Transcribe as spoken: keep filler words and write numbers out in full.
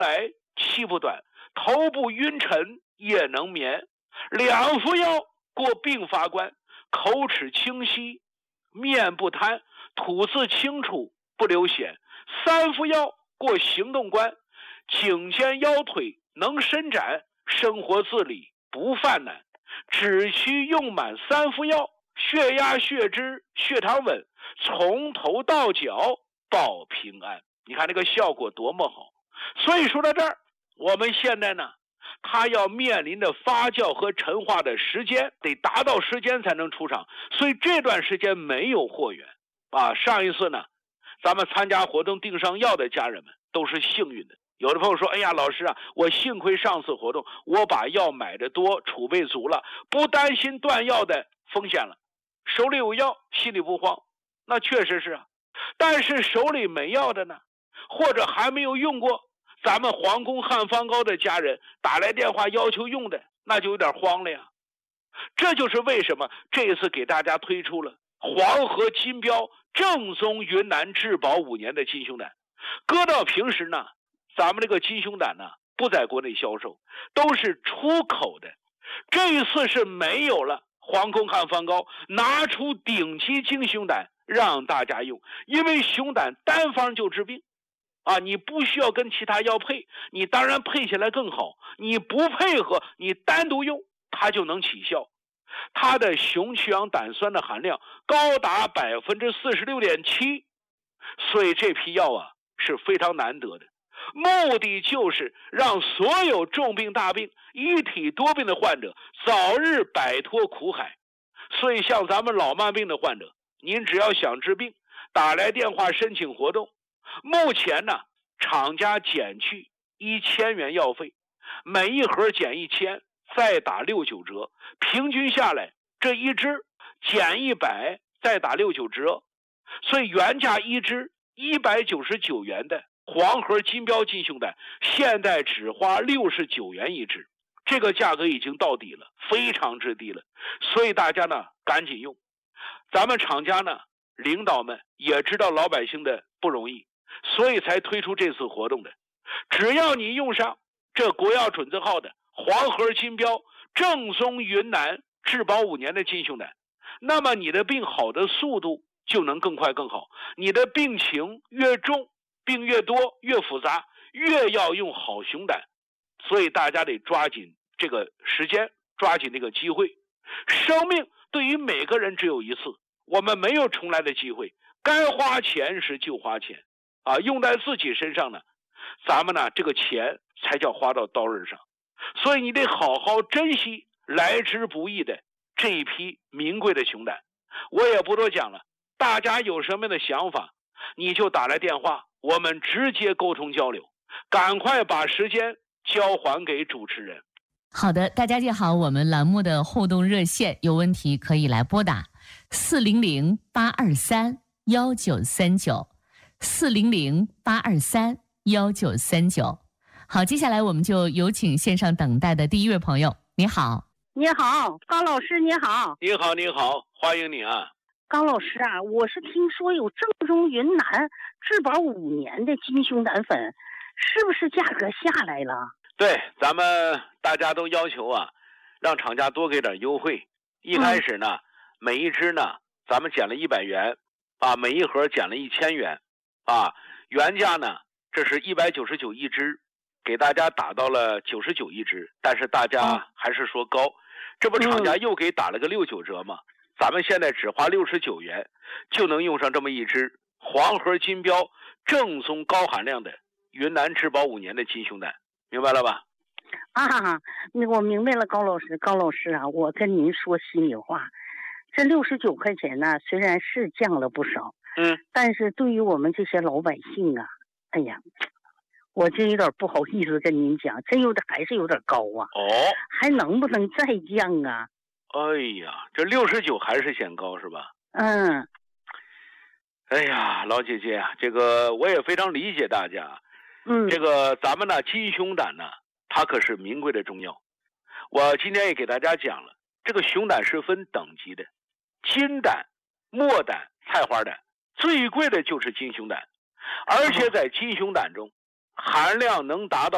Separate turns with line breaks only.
来气不短，头部晕沉夜能眠。两服药过并发关，口齿清晰，面不瘫，吐字清楚，不流涎。三服药过行动关，颈肩腰腿能伸展，生活自理不犯难。只需用满三服药，血压血脂血糖稳，从头到脚保平安。你看这个效果多么好。所以说到这儿，我们现在呢，它要面临的发酵和陈化的时间得达到时间才能出厂，所以这段时间没有货源啊。上一次呢，咱们参加活动订上药的家人们都是幸运的。有的朋友说，哎呀，老师啊，我幸亏上次活动我把药买的多，储备足了，不担心断药的风险了，手里有药心里不慌。那确实是啊，但是手里没药的呢，或者还没有用过咱们皇宫汉方膏的家人打来电话要求用的，那就有点慌了呀。这就是为什么这一次给大家推出了黄河金标正宗云南质保五年的金胸胆。搁到平时呢，咱们这个金胸胆呢不在国内销售，都是出口的。这一次是没有了皇宫汉方膏，拿出顶级金胸胆让大家用，因为熊胆单方就治病啊，你不需要跟其他药配，你当然配起来更好，你不配合，你单独用它就能起效。它的雄去氧胆酸的含量高达 百分之四十六点七， 所以这批药啊是非常难得的，目的就是让所有重病大病一体多病的患者早日摆脱苦海。所以像咱们老慢病的患者，您只要想治病，打来电话申请活动，目前呢厂家减去一千元药费，每一盒减一千，再打六九折，平均下来这一支减一百，再打六九折，所以原价一支一百九十九元的黄河金标金胸胆，现在只花六十九元一支，这个价格已经到底了，非常之低了。所以大家呢赶紧用。咱们厂家呢领导们也知道老百姓的不容易，所以才推出这次活动的。只要你用上这国药准字号的黄河金标正宗云南质保五年的金胸胆，那么你的病好的速度就能更快更好。你的病情越重，病越多越复杂，越要用好熊胆。所以大家得抓紧这个时间，抓紧这个机会。生命对于每个人只有一次，我们没有重来的机会，该花钱时就花钱啊，用在自己身上呢，咱们呢这个钱才叫花到刀刃上。所以你得好好珍惜来之不易的这一批名贵的熊胆。我也不多讲了，大家有什么样的想法，你就打来电话，我们直接沟通交流。赶快把时间交还给主持人。
好的，大家记好我们栏目的互动热线，有问题可以来拨打四零零八二三幺九三九，四零零八二三幺九三九。好，接下来我们就有请线上等待的第一位朋友。你好。
你好，高老师，你好。
你好，你好，欢迎你啊。
高老师啊，我是听说有正宗云南质保五年的金胸胆粉，是不是价格下来了？
对，咱们大家都要求啊，让厂家多给点优惠。一开始呢，嗯、每一支呢，咱们减了一百元，啊，每一盒减了一千元，啊，原价呢，这是一百九十九一支，给大家打到了九十九一支，但是大家还是说高，这不厂家又给打了个六九折吗？咱们现在只花六十九元，就能用上这么一支黄河金标正宗高含量的云南质保五年的金胸胆。明白了吧？
啊，我明白了，高老师，高老师啊，我跟您说心里话，这六十九块钱呢，虽然是降了不少，
嗯，
但是对于我们这些老百姓啊，哎呀，我真有点不好意思跟您讲，真有点还是有点高啊。
哦，
还能不能再降啊？
哎呀，这六十九还是显高是吧？
嗯。
哎呀，老姐姐啊，这个我也非常理解大家。
嗯，
这个咱们呢金胸胆呢，它可是名贵的中药。我今天也给大家讲了，这个熊胆是分等级的，金胆、墨胆、菜花胆，最贵的就是金胸胆，而且在金胸胆中含量能达到